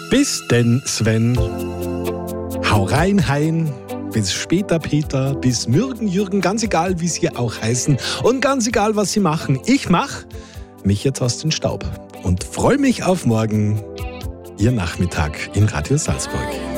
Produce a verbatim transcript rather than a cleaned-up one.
Bis denn, Sven. Hau rein, Hein. Bis später, Peter. Bis Mürgen, Jürgen. Ganz egal, wie sie auch heißen. Und ganz egal, was sie machen. Ich mach mich jetzt aus dem Staub. Und freue mich auf morgen. Ihr Nachmittag in Radio Salzburg.